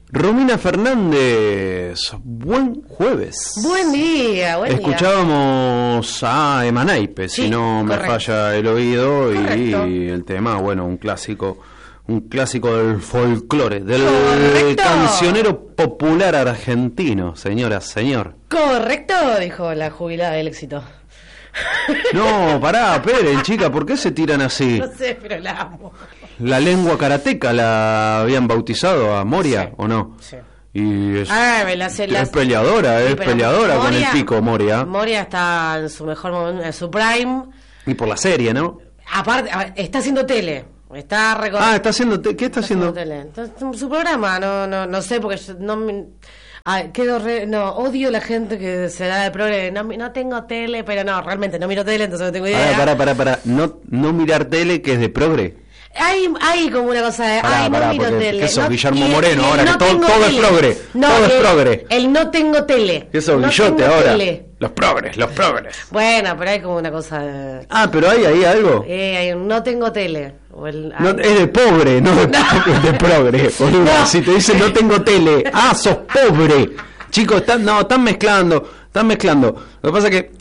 Romina Fernández, buen jueves. Buen día, buen día. Escuchábamos a Emma Naipe, si no me falla el oído, Correcto. y el tema, bueno, un clásico del folclore, del Correcto. cancionero popular argentino, señora, señor. Correcto, dijo la jubilada del éxito. No, pará, esperen, chica, ¿por qué se tiran así? No sé, pero la amo. La lengua karateca la habían bautizado a Moria, Sí. ¿o no? Sí. Y es peleadora, Sí, es pero peleadora con el pico, Moria. Moria está en su mejor momento, en su prime. Y por la serie, ¿no? Aparte, está haciendo tele. Está recorriendo. Está haciendo... ¿Qué está haciendo? Tele. Entonces, su programa, no sé, porque yo no me... odio la gente que se da de progre. No tengo tele, pero no, realmente no miro tele, entonces no tengo idea. Pará. No mirar tele, que es de progre. Hay como una cosa de, no miro tele. ¿Qué sos, no, Guillermo y Moreno, ahora no que todo es tele. progre? No, todo es progre. El no tengo tele. ¿Qué sos, no Guillote, tengo ahora? Tele. Los progres. Bueno, pero hay como una cosa de... Pero hay ahí algo. No tengo tele. No, es de pobre, no de progre. Boluda. No. Si te dicen no tengo tele, sos pobre. Chicos, están mezclando. Lo que pasa es que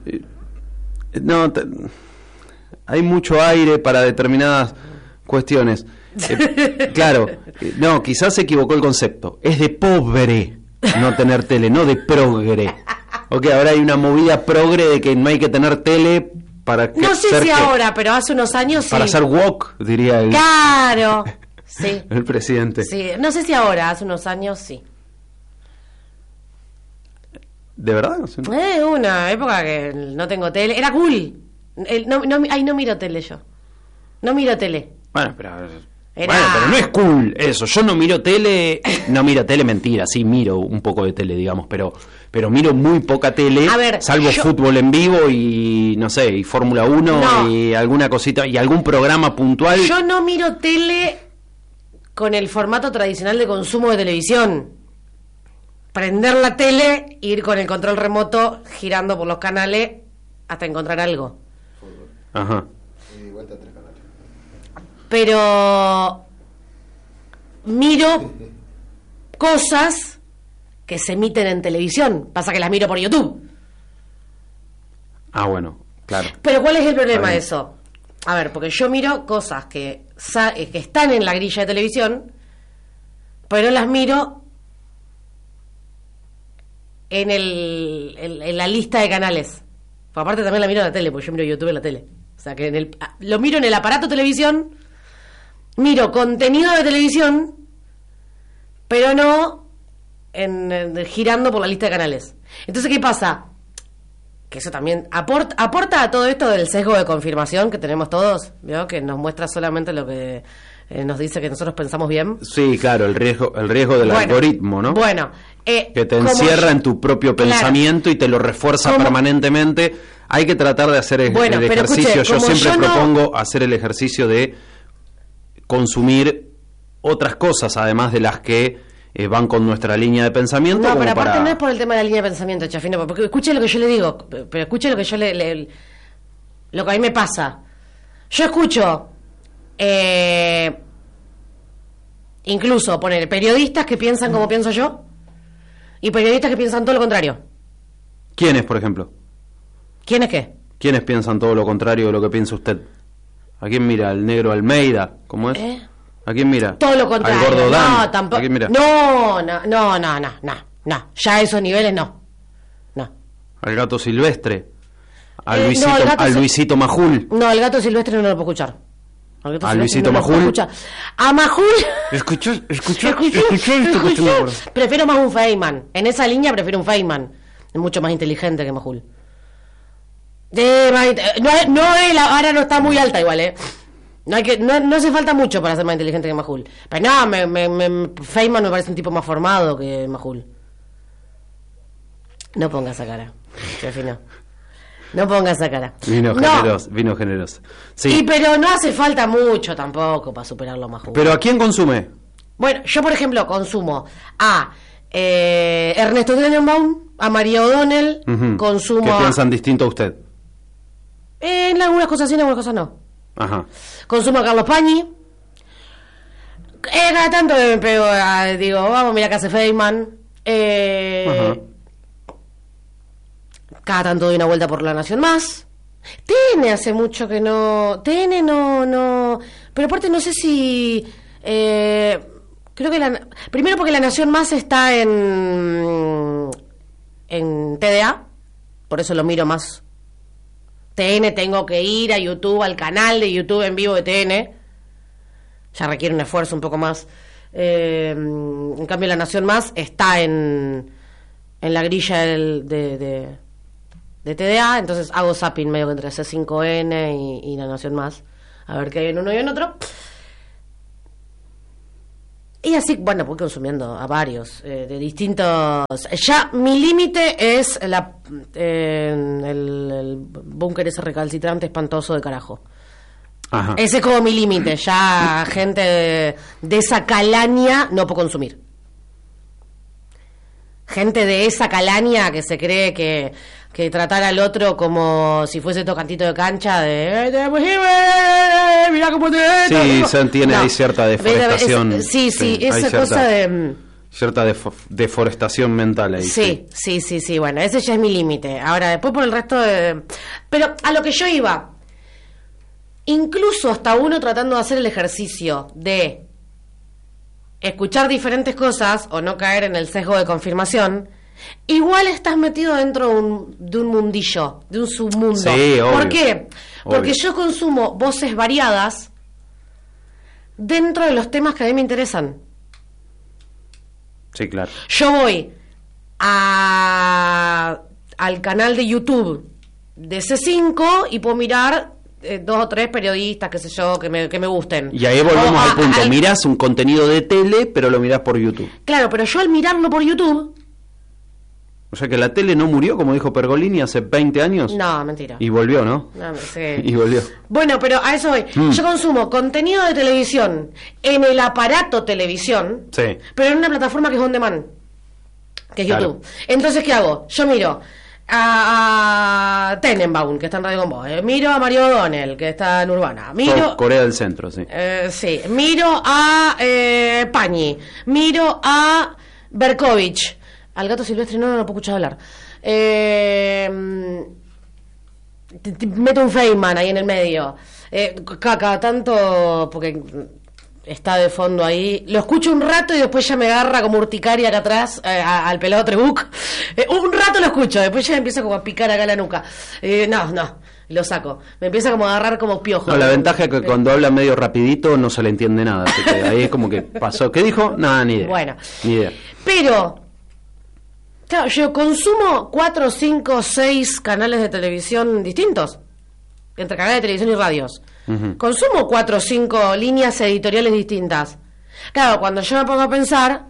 hay mucho aire para determinadas cuestiones. Claro, no, quizás se equivocó el concepto. Es de pobre no tener tele, no de progre. Ok, ahora hay una movida progre de que no hay que tener tele para que No sé si ahora, pero hace unos años sí. para hacer woke, diría el, Claro, sí. el presidente. Sí, no sé si ahora, hace unos años sí. ¿De verdad? Una época que no tengo tele. Era cool. No miro tele yo. No miro tele. Bueno, pero no es cool eso. Yo no miro tele, mentira, sí miro un poco de tele, digamos, pero miro muy poca tele, A ver, salvo fútbol en vivo y no sé, y Fórmula 1 No. y alguna cosita y algún programa puntual. Yo no miro tele con el formato tradicional de consumo de televisión. Prender la tele, ir con el control remoto girando por los canales hasta encontrar algo. Ajá. Pero miro cosas que se emiten en televisión. Pasa que las miro por YouTube. Bueno, claro. Pero ¿cuál es el problema Está de bien. eso? A ver, porque yo miro cosas que están en la grilla de televisión, pero las miro en la lista de canales. Pues aparte también la miro en la tele, porque yo miro YouTube en la tele. O sea que lo miro en el aparato televisión, miro contenido de televisión, pero no girando por la lista de canales. Entonces, ¿qué pasa? Que eso también aporta a todo esto del sesgo de confirmación que tenemos todos, ¿vio? Que nos muestra solamente lo que nos dice que nosotros pensamos bien. Sí, claro, el riesgo del algoritmo, ¿no? Bueno, que te encierra en tu propio pensamiento y te lo refuerza permanentemente. Hay que tratar de hacer el ejercicio. Yo siempre propongo hacer el ejercicio de consumir otras cosas, además de las que van con nuestra línea de pensamiento. No, pero aparte no es por el tema de la línea de pensamiento, Chafino, porque escuche lo que yo le digo, pero escuche lo que yo lo que a mí me pasa. Yo escucho incluso poner periodistas que piensan como pienso yo y periodistas que piensan todo lo contrario. ¿Quiénes, por ejemplo? ¿Quiénes qué? ¿Quiénes piensan todo lo contrario de lo que piensa usted? ¿A quién mira? ¿Al negro Almeida? ¿Cómo es? ¿A quién mira? Todo lo contrario. ¿Al gordo Dan? No, tampoco. ¿A quién mira? No. Ya a esos niveles no. ¿Al gato silvestre? ¿A Luisito Majul? No, el gato silvestre no lo puedo escuchar. ¿A Luisito Majul? A Majul. Escuchó esto que tengo por... Prefiero más un Feynman. En esa línea prefiero un Feynman. Es mucho más inteligente que Majul. Ahora no está muy alta igual, No hace falta mucho para ser más inteligente que Majul. Pero no, Feynman me parece un tipo más formado que Majul. No ponga esa cara, Chefino. No ponga esa cara. Vino generoso. Sí. Pero no hace falta mucho tampoco para superarlo a Majul. ¿Pero a quién consume? Bueno, yo por ejemplo consumo a Ernesto Tenenbaum, a María O'Donnell, consumo ¿Qué piensan distinto a usted? En algunas cosas sí, en algunas cosas no. Ajá. Consumo a Carlos Pañi, Cada tanto me pego, digo, vamos, mira que hace Feynman. Cada tanto doy una vuelta por La Nación Más. TN hace mucho que no. TN no. Pero aparte no sé si. Creo que primero porque La Nación Más está en TDA, por eso lo miro más. TN tengo que ir a YouTube, al canal de YouTube en vivo de TN. Ya requiere un esfuerzo un poco más. En cambio La Nación Más está en la grilla de TDA, entonces hago zapping medio que entre C5N y La Nación Más, a ver qué hay en uno y en otro. Y así, bueno, voy consumiendo a varios, de distintos... Ya mi límite es el búnker ese recalcitrante espantoso de carajo. Ajá. Ese es como mi límite. Ya gente de esa calaña no puedo consumir. Gente de esa calaña que se cree que tratar al otro como si fuese tocantito de cancha mirá cómo te... Sí, se tiene ahí cierta deforestación. Sí, esa cosa de... Cierta deforestación mental ahí. Sí, bueno, ese ya es mi límite. Ahora, después por el resto de... Pero a lo que yo iba, incluso hasta uno tratando de hacer el ejercicio de escuchar diferentes cosas o no caer en el sesgo de confirmación, igual estás metido dentro de un mundillo, de un submundo. Sí, obvio. ¿Por qué? Porque yo consumo voces variadas dentro de los temas que a mí me interesan. Sí, claro. Yo voy al canal de YouTube de C5 y puedo mirar 2 o 3 periodistas, qué sé yo, que me gusten. Y ahí volvemos al punto. Mirás un contenido de tele, pero lo mirás por YouTube. Claro, pero yo al mirarlo por YouTube... O sea que la tele no murió, como dijo Pergolini, hace 20 años. No, mentira. Y volvió, ¿no? No sí. Y volvió. Bueno, pero a eso voy. Yo consumo contenido de televisión en el aparato televisión, sí, pero en una plataforma que es on demand, que es YouTube. Entonces, ¿qué hago? Yo miro a Tenenbaum, que está en Radio con Vos. Miro a Mario O'Donnell, que está en Urbana. Miro Corea del Centro, sí. Sí. Miro a Pañi. Miro a Berkovich. Al Gato Silvestre no lo puedo escuchar hablar. Meto un Feynman ahí en el medio. Cada tanto, porque está de fondo ahí. Lo escucho un rato y después ya me agarra como urticaria acá atrás, al pelado Trebuch. Un rato lo escucho, después ya me empieza como a picar acá la nuca. No, lo saco. Me empieza como a agarrar como piojo. No, la ventaja es que cuando habla medio rapidito no se le entiende nada. Así que ahí es como que pasó. ¿Qué dijo? Nada, ni idea. Bueno. Ni idea. Pero... Claro, yo consumo 4, 5, 6 canales de televisión distintos, entre canales de televisión y radios. Consumo 4 o 5 líneas editoriales distintas. Claro, cuando yo me pongo a pensar,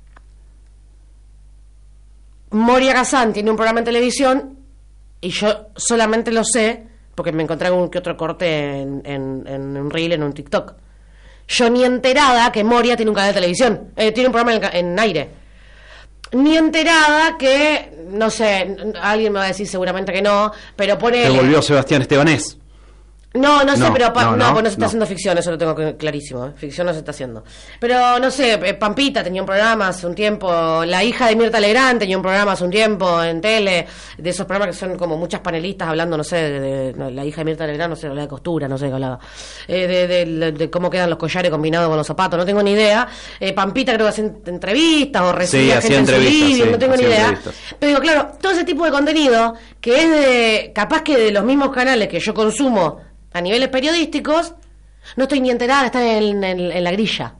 Moria Kazan tiene un programa en televisión y yo solamente lo sé porque me encontré algún que otro corte en un reel, en un TikTok. Yo ni enterada que Moria tiene un canal de televisión, tiene un programa en aire. Ni enterada que, no sé, alguien me va a decir seguramente que no, pero pone... ¿Te volvió Sebastián Estebanés? No sé, pero no se está haciendo ficción, eso lo tengo clarísimo, ficción no se está haciendo. Pero no sé, Pampita tenía un programa hace un tiempo, la hija de Mirta Legrand tenía un programa hace un tiempo en tele, de esos programas que son como muchas panelistas hablando, no sé, de la hija de Mirta Legrand, no sé, hablaba de costura, no sé qué hablaba, de cómo quedan los collares combinados con los zapatos, no tengo ni idea. Pampita creo que hacía entrevistas o recibía gente en su living, no tengo ni idea. Pero digo, claro, todo ese tipo de contenido que es capaz que de los mismos canales que yo consumo a niveles periodísticos, no estoy ni enterada, está en la grilla.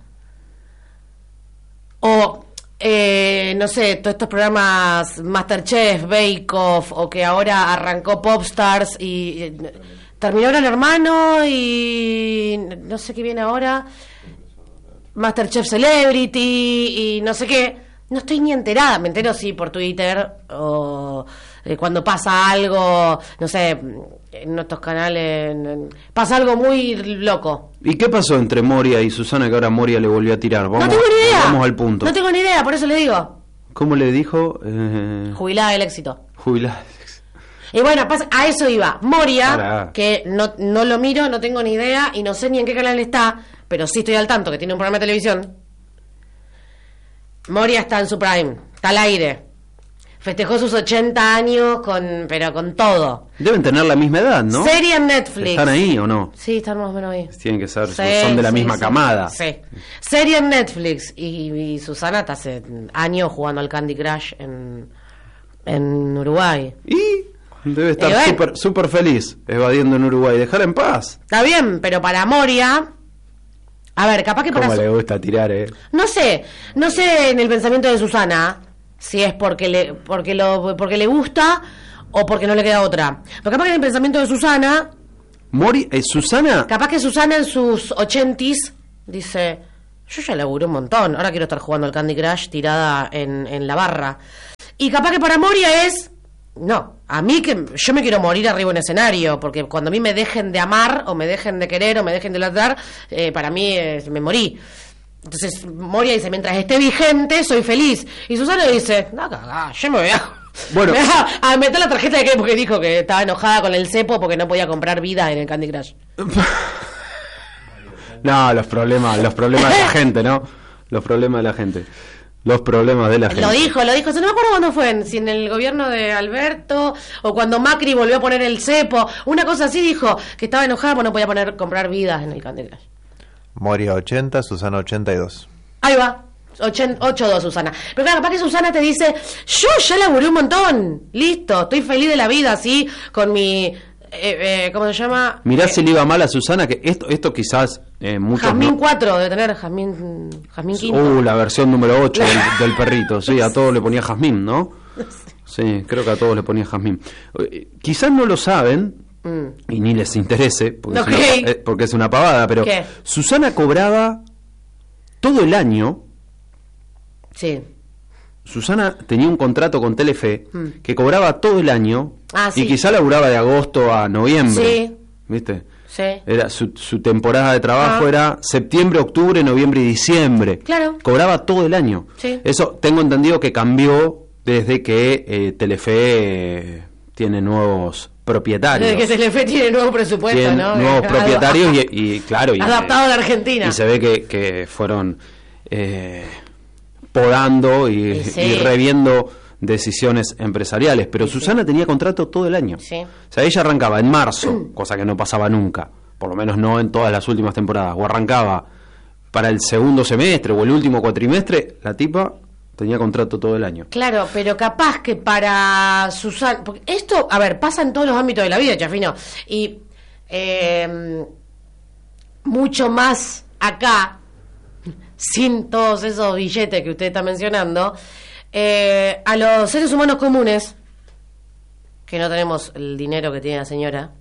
O, no sé, todos estos programas Masterchef, Bake Off, o que ahora arrancó Popstars y terminó Gran Hermano y no sé qué viene ahora, Masterchef Celebrity y no sé qué. No estoy ni enterada, me entero sí por Twitter o cuando pasa algo, no sé, en estos canales pasa algo muy loco. ¿Y qué pasó entre Moria y Susana que ahora Moria le volvió a tirar? No tengo ni idea. Vamos al punto. No tengo ni idea, por eso le digo. ¿Cómo le dijo? Jubilada del éxito. Jubilada del éxito. Y bueno, a eso iba. Moria, que no lo miro, no tengo ni idea y no sé ni en qué canal está, pero sí estoy al tanto que tiene un programa de televisión. Moria está en su prime, está al aire. Festejó sus 80 años pero con todo. Deben tener la misma edad, ¿no? Serie en Netflix. ¿Están ahí o no? Sí, están más o menos ahí. Tienen que ser, son de la misma camada. Sí. Serie en Netflix. Y Susana está hace años jugando al Candy Crush en Uruguay. Y debe estar súper feliz evadiendo en Uruguay. Dejar en paz. Está bien, pero para Moria... A ver, capaz que para... ¿Cómo le gusta tirar, No sé en el pensamiento de Susana... si es porque le gusta o porque no le queda otra. Pero capaz que en el pensamiento de Susana... ¿Susana? Capaz que Susana en sus 80s dice... Yo ya laburé un montón, ahora quiero estar jugando al Candy Crush tirada en la barra. Y capaz que para Moria es... No, a mí que yo me quiero morir arriba en escenario, porque cuando a mí me dejen de amar, o me dejen de querer, o me dejen de ladrar, para mí me morí. Entonces Moria dice, mientras esté vigente, soy feliz. Y Susana dice, no, cagá, yo me voy a meter la tarjeta de crédito porque dijo que estaba enojada con el cepo porque no podía comprar vida en el Candy Crush. No, los problemas de la gente, ¿no? Los problemas de la gente. Lo dijo, no me acuerdo cuándo fue, si en el gobierno de Alberto o cuando Macri volvió a poner el cepo, una cosa así, dijo que estaba enojada porque no podía comprar vidas en el Candy Crush. Moria 80, Susana 82. Ahí va, 8-2 Susana. Pero claro, capaz que Susana te dice, yo ya laburé un montón, listo, estoy feliz de la vida, así, con mi... ¿cómo se llama? Mirá si le iba mal a Susana, que esto quizás muchos... Jazmín 4 de tener, Jazmín 5. La versión número 8 del perrito, sí, a todos le ponía Jazmín, ¿no? Sí, creo que a todos le ponía Jazmín. Quizás no lo saben, y ni les interese, porque es una pavada, pero ¿qué? Susana cobraba todo el año. Sí. Susana tenía un contrato con Telefe que cobraba todo el año sí. Y quizá laburaba de agosto a noviembre. Sí. ¿Viste? Sí. Era su temporada de trabajo era septiembre, octubre, noviembre y diciembre. Claro. Cobraba todo el año. Sí. Eso tengo entendido que cambió desde que Telefe tiene nuevos propietarios. Desde que Telefe tiene nuevo presupuesto, ¿no? Nuevos propietarios y claro. Adaptado a la Argentina. Y se ve que fueron podando y reviendo decisiones empresariales, pero Susana tenía contrato todo el año. Sí. O sea, ella arrancaba en marzo, cosa que no pasaba nunca, por lo menos no en todas las últimas temporadas, o arrancaba para el segundo semestre o el último cuatrimestre, la tipa tenía contrato todo el año. Claro, pero capaz que para Susana, porque esto, a ver, pasa en todos los ámbitos de la vida, Chafino, y mucho más acá, sin todos esos billetes que usted está mencionando, a los seres humanos comunes, que no tenemos el dinero que tiene la señora,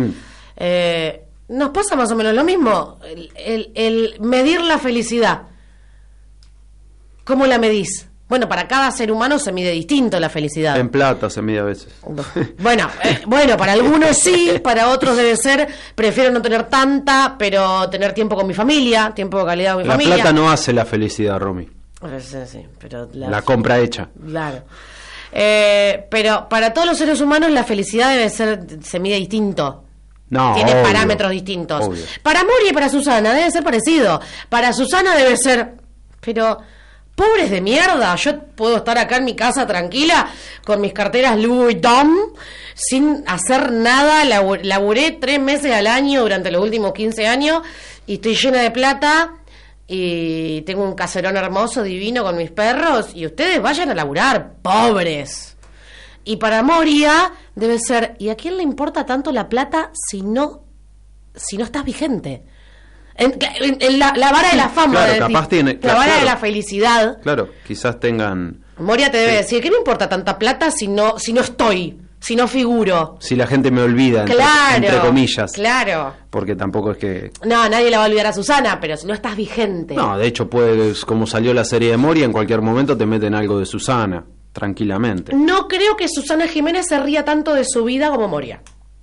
nos pasa más o menos lo mismo, el medir la felicidad. ¿Cómo la medís? Bueno, para cada ser humano se mide distinto la felicidad. En plata se mide a veces. Bueno, para algunos sí, para otros debe ser, prefiero no tener tanta, pero tener tiempo con mi familia, tiempo de calidad con mi familia. La plata no hace la felicidad, Romy. Sí, pero la compra hecha. Claro. Pero para todos los seres humanos la felicidad se mide distinto. No, tiene obvio, parámetros distintos. Obvio. Para Moria y para Susana debe ser parecido. Para Susana debe ser, pero pobres de mierda, yo puedo estar acá en mi casa tranquila con mis carteras Louis Vuitton sin hacer nada, laburé 3 meses al año durante los últimos 15 años y estoy llena de plata y tengo un caserón hermoso, divino con mis perros y ustedes vayan a laburar, pobres. Y para Moria debe ser, ¿y a quién le importa tanto la plata si no estás vigente? En la vara de la fama, claro, capaz tiene, la vara de la felicidad. Claro, quizás tengan... Moria te debe decir, ¿qué me importa tanta plata si no estoy, si no figuro? Si la gente me olvida, entre comillas. Claro. Porque tampoco es que... No, nadie la va a olvidar a Susana, pero si no estás vigente. No, de hecho, puedes, como salió la serie de Moria, en cualquier momento te meten algo de Susana, tranquilamente. No creo que Susana Jiménez se ría tanto de su vida como Moria.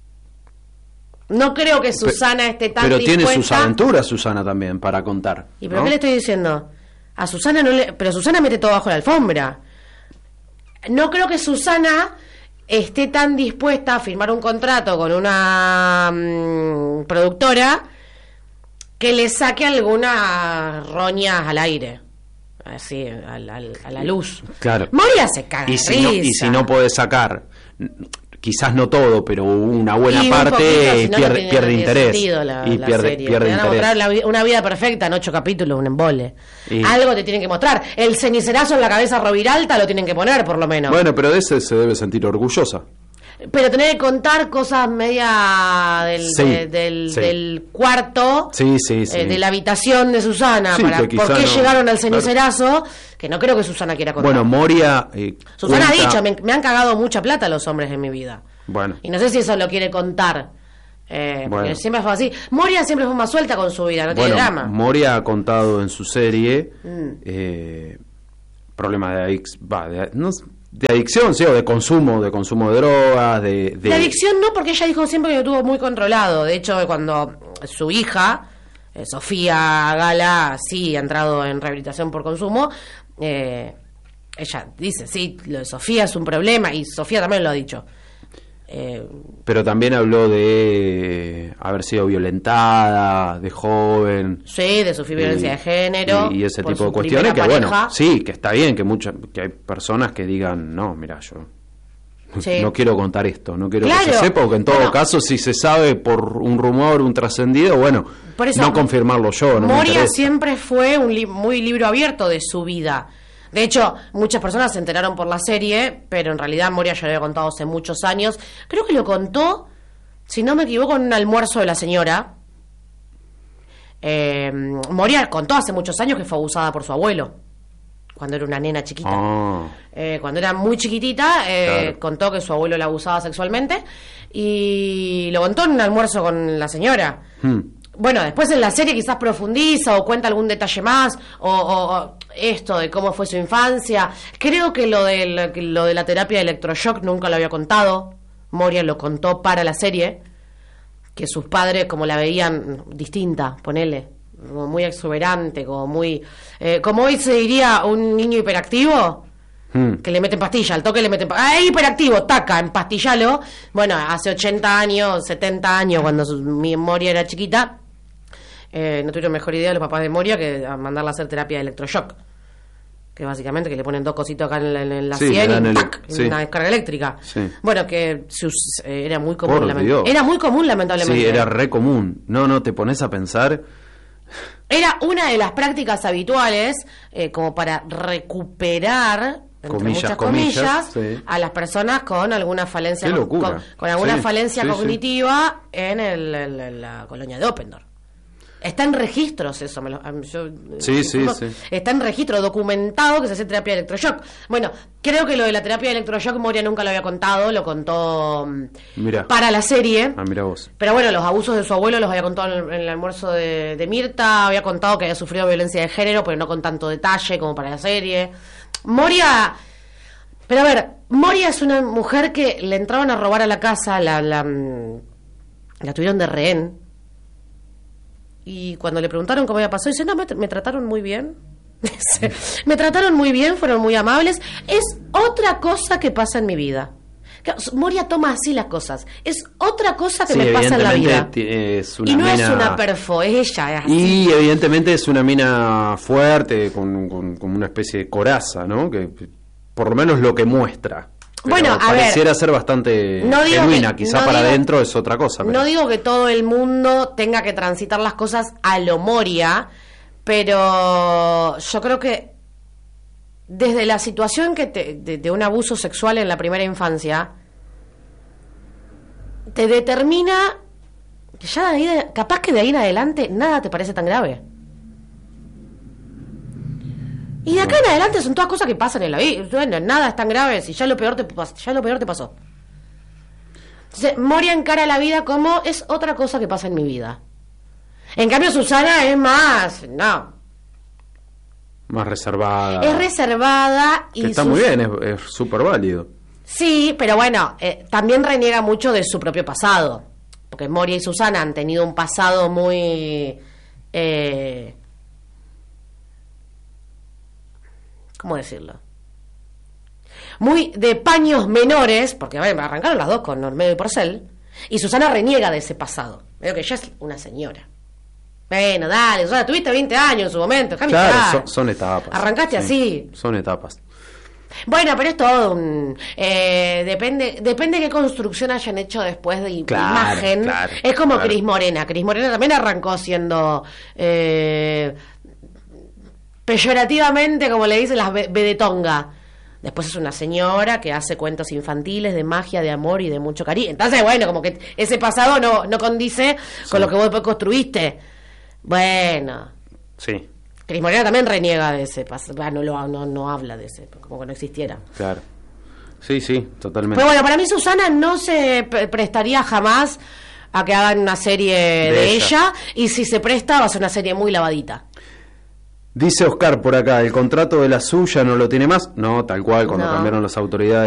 No creo que Susana esté tan pero dispuesta... tiene sus aventuras Susana también para contar. ¿Y pero qué le estoy diciendo? A Susana pero Susana mete todo bajo la alfombra. No creo que Susana esté tan dispuesta a firmar un contrato con una productora que le saque algunas roñas al aire, así, a la luz. Claro. Moria se caga y si no puede sacar, quizás no todo, pero una buena parte, pierde interés. Pierde interés. Una vida perfecta en 8 capítulos, un embole. Algo te tienen que mostrar. El cenicerazo en la cabeza Roviralta lo tienen que poner, por lo menos. Bueno, pero de ese se debe sentir orgullosa. Pero tener que contar cosas media del cuarto, de la habitación de Susana, por qué llegaron al cenicerazo, que no creo que Susana quiera contar. Bueno, Moria... Susana ha dicho, me han cagado mucha plata los hombres en mi vida. Bueno. Y no sé si eso lo quiere contar. Porque siempre fue así. Moria siempre fue más suelta con su vida, no tiene drama. Moria ha contado en su serie problemas de adicción, sí, o de consumo de drogas, de adicción no, porque ella dijo siempre que lo tuvo muy controlado. De hecho, cuando su hija, Sofía Gala, sí ha entrado en rehabilitación por consumo, ella dice, sí, lo de Sofía es un problema, y Sofía también lo ha dicho. Pero también habló de haber sido violentada de joven, sí, de sufrir violencia de género y ese tipo de cuestiones que pareja. Bueno, sí, que está bien, que hay personas que digan, no, mira, yo no quiero contar esto, no quiero que se sepa, porque en todo caso, si se sabe por un rumor, un trascendido, bueno, por eso, no confirmarlo yo. Moria siempre fue muy libro abierto de su vida. De hecho, muchas personas se enteraron por la serie, pero en realidad Moria ya lo había contado hace muchos años. Creo que lo contó, si no me equivoco, en un almuerzo de la señora. Moria contó hace muchos años que fue abusada por su abuelo, cuando era una nena chiquita. Cuando era muy chiquitita, claro. Contó que su abuelo la abusaba sexualmente, y lo contó en un almuerzo con la señora. Bueno, después en la serie quizás profundiza o cuenta algún detalle más, o esto de cómo fue su infancia. Creo que lo de la terapia de electroshock nunca lo había contado. Moria lo contó para la serie, que sus padres como la veían distinta, ponele, como muy exuberante, como muy... como hoy se diría un niño hiperactivo, que le meten pastilla, al toque le meten hiperactivo, taca, empastillalo. Bueno, hace 80 años, 70 años, cuando Moria era chiquita, no tuvieron mejor idea los papás de Moria que mandarla a hacer terapia de electroshock, que básicamente que le ponen 2 cositos acá en la sien y una descarga eléctrica. Bueno, que era muy común, lamentablemente. Sí, era re común. No, te pones a pensar. Era una de las prácticas habituales, como para recuperar, entre muchas comillas, a las personas con alguna falencia, con alguna falencia cognitiva en la colonia de Oppendorf. Está en registros eso. Está en registro documentado que se hace terapia de electroshock. Bueno, creo que lo de la terapia de electroshock Moria nunca lo había contado, lo contó para la serie. Mira vos. Pero bueno, los abusos de su abuelo los había contado en el almuerzo de Mirta, había contado que había sufrido violencia de género, pero no con tanto detalle como para la serie. Moria... Pero a ver, Moria es una mujer que le entraban a robar a la casa, la tuvieron de rehén. Y cuando le preguntaron cómo había pasado, dice, no, me trataron muy bien. Me trataron muy bien, fueron muy amables. Es otra cosa que pasa en mi vida. Moria toma así las cosas. Es otra cosa que me pasa en la vida. Y no es una perfo, es ella. Es así. Y evidentemente es una mina fuerte, con una especie de coraza, ¿no? Que por lo menos lo que muestra. Pero bueno, pareciera ser bastante genuina, quizá para adentro es otra cosa. No digo que todo el mundo tenga que transitar las cosas a lo Moria, pero yo creo que desde la situación de un abuso sexual en la primera infancia, te determina que ya de ahí, capaz que de ahí en adelante nada te parece tan grave. Y de acá en adelante son todas cosas que pasan en la vida. Bueno, nada es tan grave si ya lo peor te pasó. Entonces, Moria encara la vida como es otra cosa que pasa en mi vida. En cambio, Susana es más reservada. Es reservada y está muy bien, es súper válido. Sí, pero bueno, también reniega mucho de su propio pasado. Porque Moria y Susana han tenido un pasado muy... ¿cómo decirlo? Muy de paños menores, porque arrancaron las dos con Olmedo y Porcel, y Susana reniega de ese pasado. Veo que ella es una señora. Bueno, dale, Susana, tuviste 20 años en su momento. Claro, son etapas. Arrancaste así. Son etapas. Bueno, pero es todo un... depende qué construcción hayan hecho después de imagen. Claro, es como Cris Morena. Cris Morena también arrancó siendo... peyorativamente, como le dicen las vedetonga. Después es una señora que hace cuentos infantiles de magia, de amor y de mucho cariño. Entonces, bueno, como que ese pasado no condice con lo que vos después construiste. Bueno. Sí. Cris Morena también reniega de ese pasado. No habla de ese, como que no existiera. Claro. Sí, totalmente. Pero bueno, para mí Susana no se prestaría jamás a que hagan una serie de ella. Y si se presta, va a ser una serie muy lavadita. Dice Oscar por acá, ¿el contrato de la suya no lo tiene más? No, tal cual, cuando cambiaron las autoridades,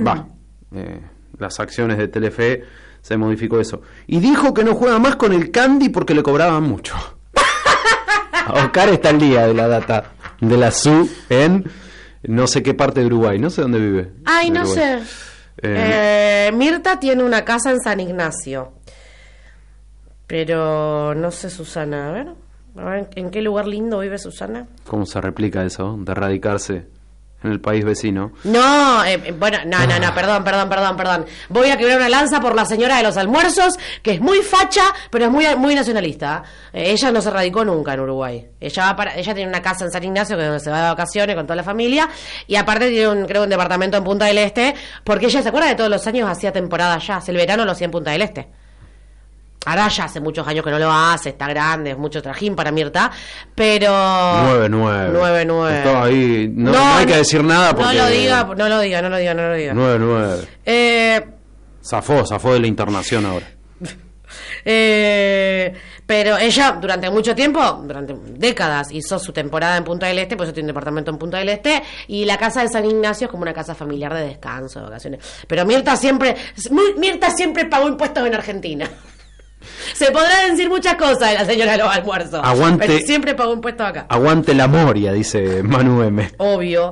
las acciones de Telefe, se modificó eso. Y dijo que no juega más con el Candy porque le cobraban mucho. Oscar está al día de la data de la SU en no sé qué parte de Uruguay, no sé dónde vive. Ay, no sé. Mirta tiene una casa en San Ignacio, pero no sé Susana, a ver, ¿en qué lugar lindo vive Susana? ¿Cómo se replica eso, de radicarse en el país vecino? No, perdón. Voy a quebrar una lanza por la señora de los almuerzos, que es muy facha, pero es muy nacionalista. Ella no se radicó nunca en Uruguay. Ella tiene una casa en San Ignacio, que es donde se va de vacaciones con toda la familia, y aparte tiene un departamento en Punta del Este, porque ella se acuerda de todos los años hacía temporada allá, el verano lo hacía en Punta del Este. Ahora ya hace muchos años que no lo hace, está grande, es mucho trajín para Mirta, pero... 9-9. Está ahí, no hay que decir nada porque... No lo diga. 9-9. Zafó de la internación ahora. Pero ella durante mucho tiempo, durante décadas, hizo su temporada en Punta del Este, por eso tiene un departamento en Punta del Este, y la casa de San Ignacio es como una casa familiar de descanso, de vacaciones. Pero Mirta siempre pagó impuestos en Argentina. Se podrán decir muchas cosas de la señora de los almuerzos, pero siempre pagó impuestos acá. Aguante la Moria, dice Manu M. Obvio.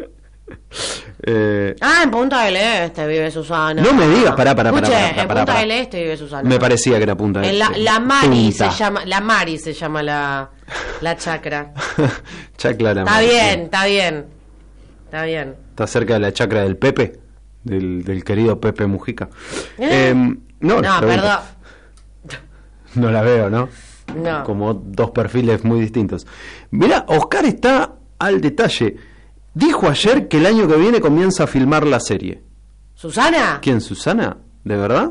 En Punta del Este vive Susana. No me digas, pará. En Punta del Este vive Susana. Me parecía que era Punta del Este. La Mari se llama la chacra. Chacra la Mari. Está bien. Está cerca de la chacra del Pepe, del querido Pepe Mujica. No, perdón. No la veo, ¿no? No. Como dos perfiles muy distintos. Mira, Oscar está al detalle. Dijo ayer que el año que viene comienza a filmar la serie. ¿Susana? ¿Quién, Susana? ¿De verdad?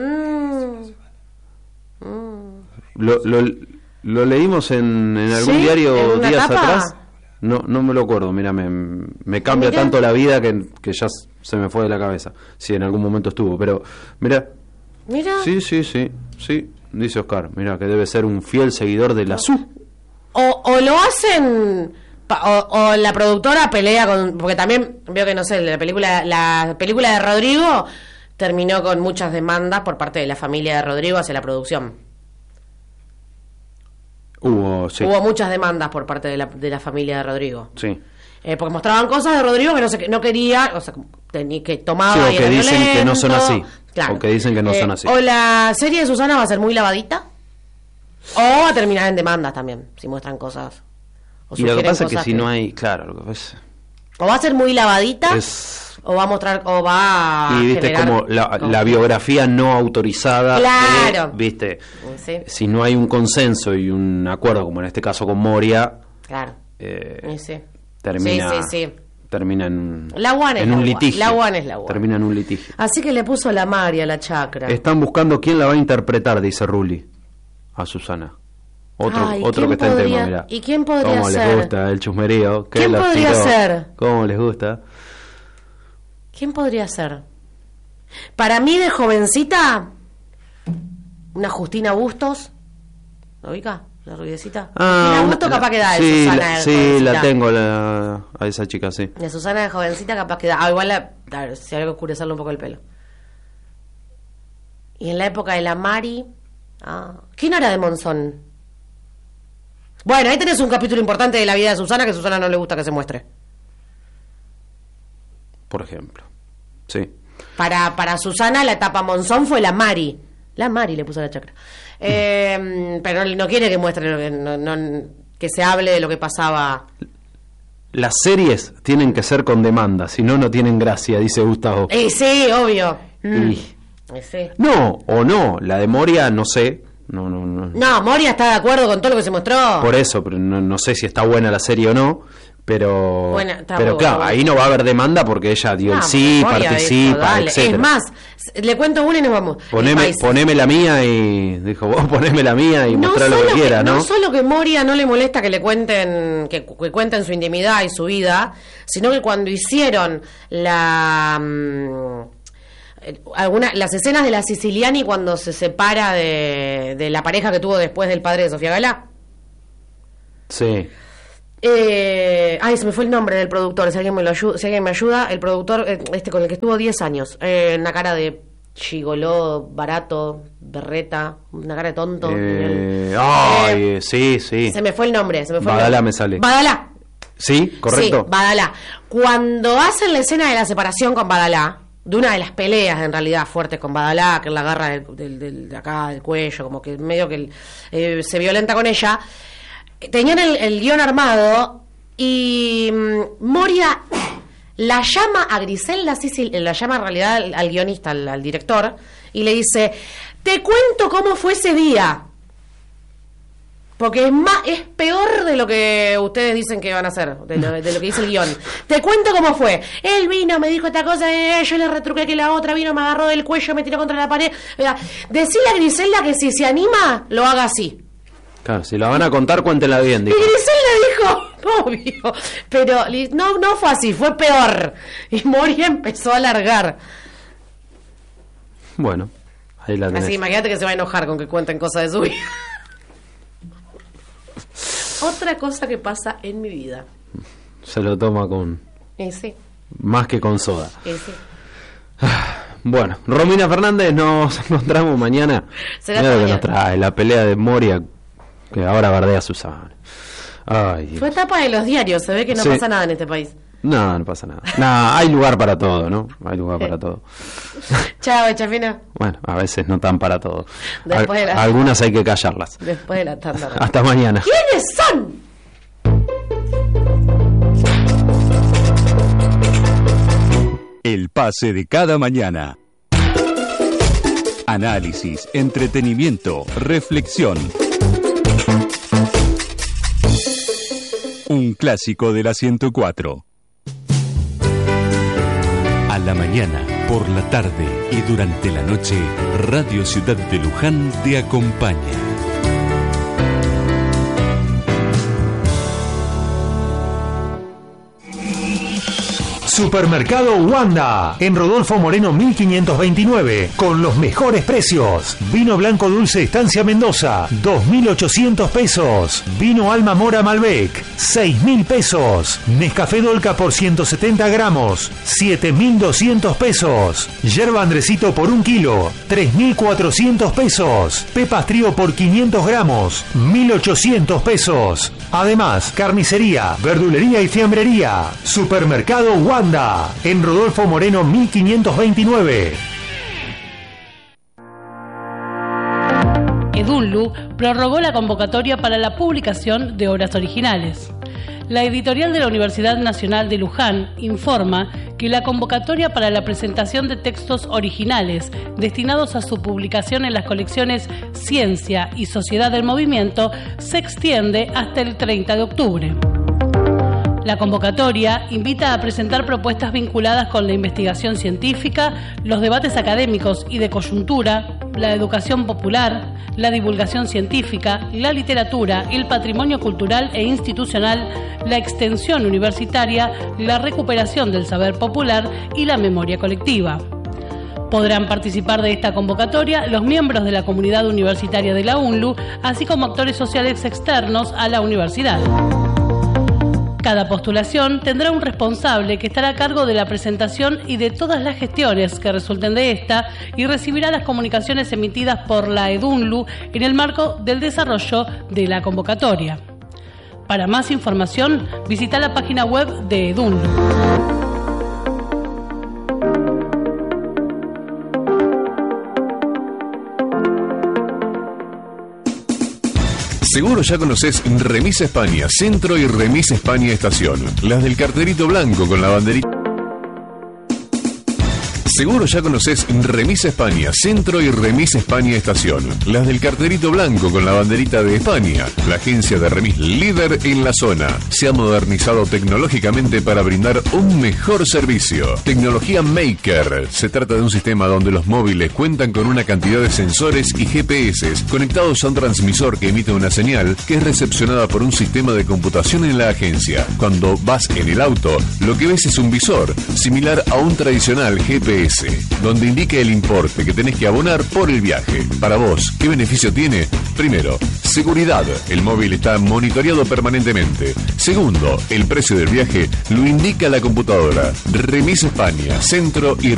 Lo leímos en algún diario días atrás. No me lo acuerdo. Mira, me cambia tanto la vida que ya se me fue de la cabeza. Sí, en algún momento estuvo, pero mira. Sí, dice Oscar. Mira, que debe ser un fiel seguidor de la SU. O lo hacen... O la productora pelea con... Porque también veo que, no sé, la película de Rodrigo terminó con muchas demandas por parte de la familia de Rodrigo hacia la producción. Hubo muchas demandas por parte de la familia de Rodrigo. Sí. Porque mostraban cosas de Rodrigo que no quería, o sea, que tomaba... Sí, o que dicen violento, que no son así. Claro. O que dicen que no son así. O la serie de Susana va a ser muy lavadita, o va a terminar en demandas también, si muestran cosas. Y lo que pasa es que si no hay... Claro, lo que pasa... O va a ser muy lavadita, o va a mostrar... O va a... Y viste como la biografía no autorizada. Claro. Viste, sí. Si no hay un consenso y un acuerdo, como en este caso con Moria... Claro. Sí. Termina en un litigio. La One es la One. Termina en un litigio. Así que le puso la Mari a la chacra. Están buscando quién la va a interpretar, dice Rulli, a Susana. Otro que está en tema, mirá. ¿Y quién podría ser? ¿Cómo les gusta el chusmerío? ¿Quién podría ser? ¿Cómo les gusta? ¿Quién podría ser? Para mí, de jovencita, una Justina Bustos. ¿Lo ubica? La ruidecita. Justina Bustos capaz que da de Susana. Sí, la tengo a esa chica, sí. De Susana de jovencita capaz que da. Igual si hay que oscurecerle un poco el pelo. Y en la época de la Mari... ¿Quién era de Monzón? Bueno, ahí tenés un capítulo importante de la vida de Susana que a Susana no le gusta que se muestre. Por ejemplo. Sí. Para Susana la etapa Monzón fue la Mari. La Mari le puso la chacra. Pero no quiere que muestre lo que se hable de lo que pasaba. Las series tienen que ser con demanda, si no, no tienen gracia, dice Gustavo. Sí, obvio. Sí. No, la de Moria no sé. No, Moria está de acuerdo con todo lo que se mostró. Por eso, pero no sé si está buena la serie o no. Pero claro, ahí no va a haber demanda porque ella dio el sí, participa, etcétera. Es más, le cuento una y nos vamos. Poneme la mía y dijo, vos poneme la mía y mostrá lo que quiera, ¿no? No solo que Moria no le molesta que le cuenten, que cuenten su intimidad y su vida, sino que cuando hicieron las escenas de la Siciliani cuando se separa de la pareja que tuvo después del padre de Sofía Gala. Sí. Se me fue el nombre del productor, si alguien me ayuda, el productor con el que estuvo 10 años, una cara de gigoló, barato, berreta, una cara de tonto. Sí. Se me fue el nombre, Badalá me sale. Badalá. Sí, correcto. Sí, Badalá. Cuando hacen la escena de la separación con Badalá, de una de las peleas en realidad fuertes con Badalá, que la agarra de acá del cuello, como que medio que se violenta con ella. Tenían el guión armado y Moria la llama a Griselda Siciliani, la llama en realidad al guionista, al director, y le dice, te cuento cómo fue ese día, porque es peor de lo que ustedes dicen que van a hacer, de lo que dice el guión. Te cuento cómo fue. Él vino, me dijo esta cosa, yo le retruqué que la otra vino, me agarró del cuello, me tiró contra la pared. Decile a Griselda que si se anima, lo haga así. Claro, si la van a contar, cuéntenla bien. Dijo. Y Griselda dijo, obvio, pero no fue así, fue peor. Y Moria empezó a alargar. Bueno, ahí la tenés. Así, imagínate que se va a enojar con que cuenten cosas de su vida. Otra cosa que pasa en mi vida. Se lo toma con... Sí. Más que con soda. Sí. Bueno, Romina Fernández, nos encontramos mañana. Será Mira lo que nos trae, la pelea de Moria, que ahora bardea a Susana. Ay, Dios. Fue etapa de los diarios, se ve que no pasa nada en este país. No pasa nada. Hay lugar para todo, ¿no? Hay lugar para todo. Chao, Chafina. Bueno, a veces no tan para todo. Después algunas hay que callarlas. Después de la tanda. Hasta mañana. ¿Quiénes son? El pase de cada mañana. Análisis, entretenimiento, reflexión. Un clásico de la 104. A la mañana, por la tarde y durante la noche, Radio Ciudad de Luján te acompaña. Supermercado Wanda, en Rodolfo Moreno 1529, con los mejores precios. Vino blanco dulce Estancia Mendoza, 2.800 pesos. Vino Alma Mora Malbec, 6.000 pesos. Nescafé Dolca por 170 gramos, 7.200 pesos. Yerba Andresito por 1 kilo, 3.400 pesos. Pepas Trío por 500 gramos, 1.800 pesos. Además, carnicería, verdulería y fiambrería. Supermercado Wanda, en Rodolfo Moreno 1529. Edunlu prorrogó la convocatoria para la publicación de obras originales. La editorial de la Universidad Nacional de Luján informa que la convocatoria para la presentación de textos originales destinados a su publicación en las colecciones Ciencia y Sociedad del Movimiento se extiende hasta el 30 de octubre. La convocatoria invita a presentar propuestas vinculadas con la investigación científica, los debates académicos y de coyuntura, la educación popular, la divulgación científica, la literatura, el patrimonio cultural e institucional, la extensión universitaria, la recuperación del saber popular y la memoria colectiva. Podrán participar de esta convocatoria los miembros de la comunidad universitaria de la UNLU, así como actores sociales externos a la universidad. Cada postulación tendrá un responsable que estará a cargo de la presentación y de todas las gestiones que resulten de esta y recibirá las comunicaciones emitidas por la EDUNLU en el marco del desarrollo de la convocatoria. Para más información, visita la página web de EDUNLU. Seguro ya conoces Remis España Centro y Remis España Estación. Las del carterito blanco con la banderita. Seguro ya conoces Remis España Centro y Remis España Estación. Las del carterito blanco con la banderita de España. La agencia de remis líder en la zona. Se ha modernizado tecnológicamente para brindar un mejor servicio. Tecnología Maker. Se trata de un sistema donde los móviles cuentan con una cantidad de sensores y GPS conectados a un transmisor que emite una señal que es recepcionada por un sistema de computación en la agencia. Cuando vas en el auto, lo que ves es un visor, similar a un tradicional GPS, donde indica el importe que tenés que abonar por el viaje. Para vos, ¿qué beneficio tiene? Primero, seguridad. El móvil está monitoreado permanentemente. Segundo, el precio del viaje lo indica la computadora. Remis España, Centro y